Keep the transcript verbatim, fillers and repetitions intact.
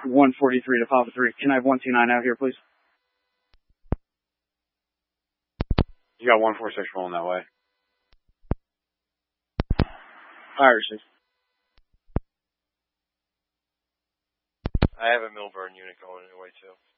one forty-three to Papa three. Can I have one two nine out here, please? You got one four six rolling that way. Irish. I have a Milburn unit going anyway, too.